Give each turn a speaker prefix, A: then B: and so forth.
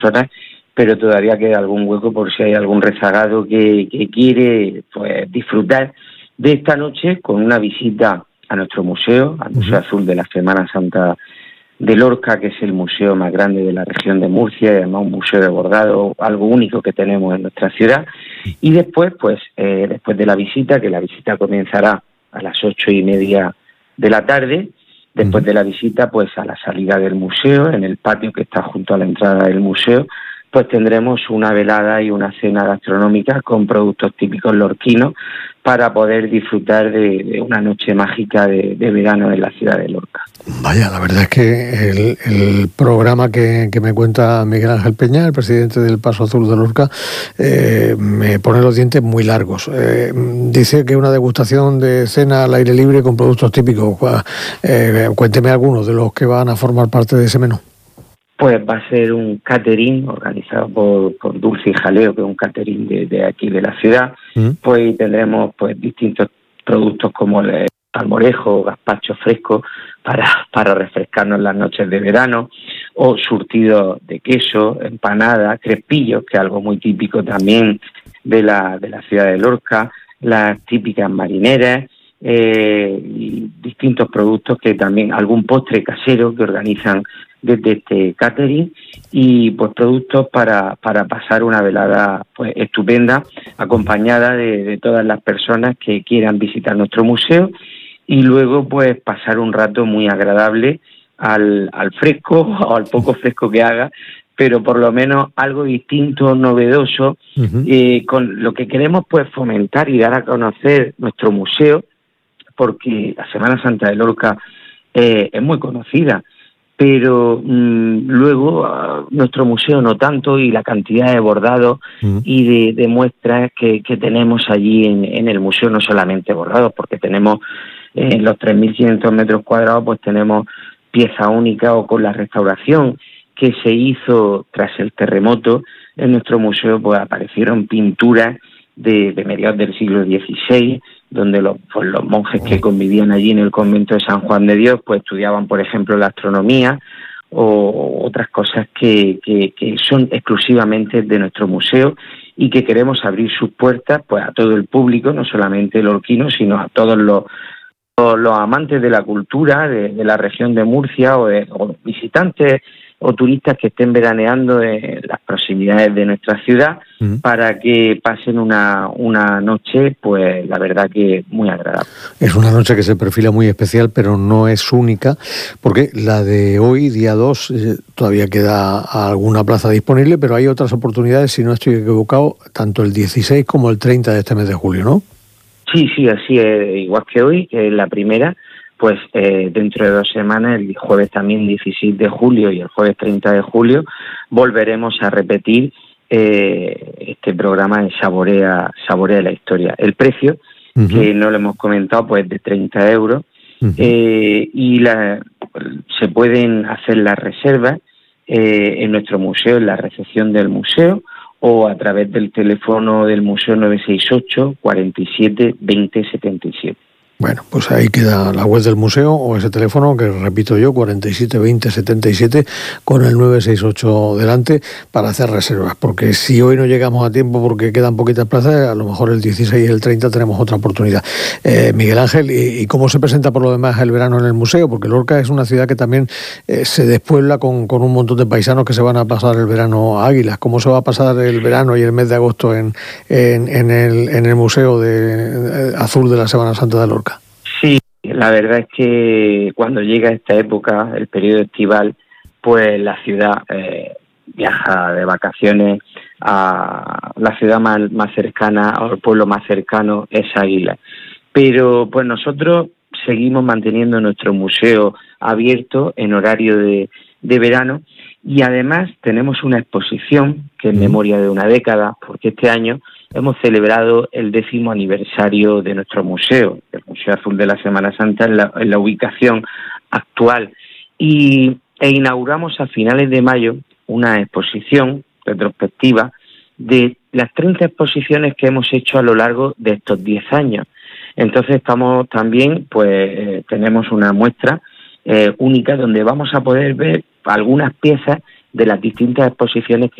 A: personas, pero todavía queda algún hueco por si hay algún rezagado que quiere pues disfrutar de esta noche con una visita a nuestro museo, al Museo Azul de la Semana Santa de Lorca, que es el museo más grande de la región de Murcia, y además un museo de bordado, algo único que tenemos en nuestra ciudad. Y después, después de la visita, que la visita comenzará a las 8:30 de la tarde, después de la visita, pues a la salida del museo, en el patio que está junto a la entrada del museo, pues tendremos una velada y una cena gastronómica con productos típicos lorquinos para poder disfrutar de una noche mágica de verano en la ciudad de Lorca.
B: Vaya, la verdad es que el programa que me cuenta Miguel Ángel Peña, el presidente del Paso Azul de Lorca, me pone los dientes muy largos. Dice que una degustación de cena al aire libre con productos típicos. Cuénteme algunos de los que van a formar parte de ese menú.
A: Pues va a ser un catering organizado por Dulce y Jaleo, que es un catering de aquí de la ciudad. Pues tendremos pues distintos productos como el salmorejo, gazpacho fresco para refrescarnos las noches de verano, o surtidos de queso, empanadas, crespillos, que es algo muy típico también de la ciudad de Lorca, las típicas marineras, y distintos productos que también, algún postre casero que organizan desde este catering, y pues productos para pasar una velada pues estupenda, acompañada de todas las personas que quieran visitar nuestro museo, y luego pues pasar un rato muy agradable al fresco o al poco fresco que haga, pero por lo menos algo distinto, novedoso, con lo que queremos pues fomentar y dar a conocer nuestro museo, porque la Semana Santa de Lorca es muy conocida, pero luego nuestro museo no tanto, y la cantidad de bordados y de muestras que tenemos allí en el museo, no solamente bordados, porque tenemos en los 3.500 metros cuadrados, pues tenemos pieza única, o con la restauración que se hizo tras el terremoto en nuestro museo, pues aparecieron pinturas de mediados del siglo XVI, donde los monjes que convivían allí en el convento de San Juan de Dios, pues estudiaban, por ejemplo, la astronomía o otras cosas que son exclusivamente de nuestro museo, y que queremos abrir sus puertas pues a todo el público, no solamente lorquinos, sino a todos los amantes de la cultura de la región de Murcia, o visitantes o turistas que estén veraneando en las proximidades de nuestra ciudad, para que pasen una noche, pues la verdad que muy agradable.
B: Es una noche que se perfila muy especial, pero no es única, porque la de hoy, día 2, todavía queda alguna plaza disponible, pero hay otras oportunidades, si no estoy equivocado, tanto el 16 como el 30 de este mes de julio, ¿no?
A: Sí, así es, igual que hoy, que es la primera. Pues dentro de 2 semanas, el jueves también 16 de julio y el jueves 30 de julio, volveremos a repetir este programa en Saborea la Historia. El precio, que no lo hemos comentado, pues de 30 euros, y se pueden hacer las reservas en nuestro museo, en la recepción del museo, o a través del teléfono del museo 968 47 20 77.
B: Bueno, pues ahí queda la web del museo, o ese teléfono que repito yo, 47 20 77, con el 968 delante, para hacer reservas, porque si hoy no llegamos a tiempo porque quedan poquitas plazas, a lo mejor el 16 y el 30 tenemos otra oportunidad. Miguel Ángel, ¿y cómo se presenta por lo demás el verano en el museo? Porque Lorca es una ciudad que también se despuebla con un montón de paisanos que se van a pasar el verano a Águilas. ¿Cómo se va a pasar el verano y el mes de agosto en el Museo Azul de la Semana Santa de Lorca?
A: Sí, la verdad es que cuando llega esta época, el periodo estival, pues la ciudad viaja de vacaciones a la ciudad más cercana, o el pueblo más cercano es Águilas. Pero pues nosotros seguimos manteniendo nuestro museo abierto en horario de verano, y además tenemos una exposición que es memoria de una década, porque este año hemos celebrado el 10º aniversario de nuestro museo, el Museo Azul de la Semana Santa, en la ubicación actual, e inauguramos a finales de mayo una exposición retrospectiva de las 30 exposiciones que hemos hecho a lo largo de estos 10 años. Entonces estamos también, pues tenemos una muestra única donde vamos a poder ver algunas piezas de las distintas exposiciones